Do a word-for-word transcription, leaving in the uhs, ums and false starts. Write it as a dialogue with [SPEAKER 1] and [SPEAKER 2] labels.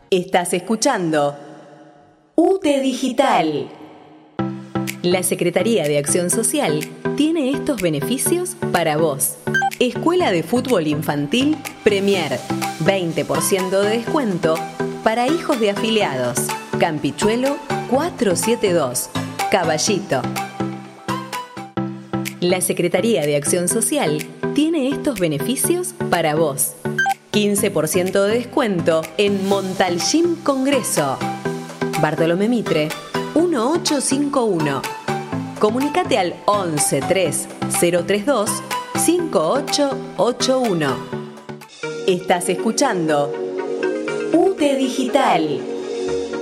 [SPEAKER 1] Estás escuchando U T E Digital. La Secretaría de Acción Social tiene estos beneficios para vos. Escuela de Fútbol Infantil Premier. veinte por ciento de descuento para hijos de afiliados. Campichuelo cuatrocientos setenta y dos. Caballito. La Secretaría de Acción Social tiene estos beneficios para vos. quince por ciento de descuento en Montalcín Congreso. Bartolomé Mitre, dieciocho cincuenta y uno. Comunicate al once tres cero treinta y dos cincuenta y ocho ochenta y uno. Estás escuchando U T E Digital.